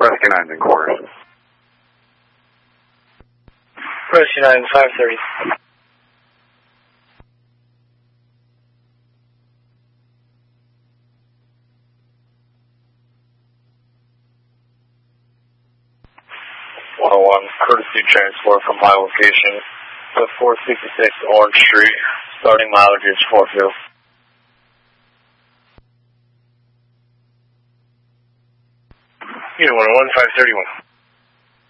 Rescue 9's in quarters. Rescue 9, 530. Courtesy transport from my location to 466 Orange Street. Starting mileage is 42. Unit 101, 531.